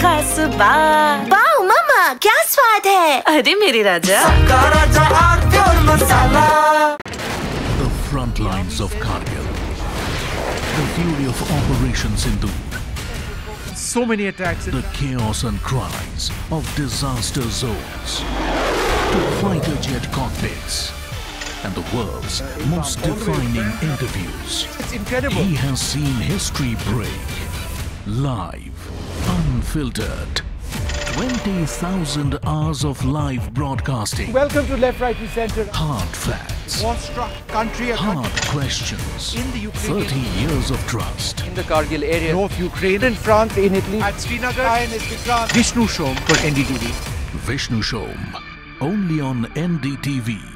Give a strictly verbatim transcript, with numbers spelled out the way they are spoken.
खास बात। वाओ मम्मा, क्या स्वाद है। अरे मेरे राजा, राजा आरती और मसाला। The front lines of Kargil, the fury of Operation Sindoor, so many attacks, the chaos and cries of disaster zones, to fighter jet cockpits, and the world's most defining interviews. It's incredible. He has seen history break, live, unfiltered. twenty thousand hours of live broadcasting. Welcome to Left, Right and Centre. Hard facts. War-struck country. Hard questions. In the Ukraine. thirty years of trust. In the Kargil area. North Ukraine. In France, in Italy. At Srinagar. And it's Vikrant. Vishnu Shom for N D T V. Vishnu Shom. Only on N D T V.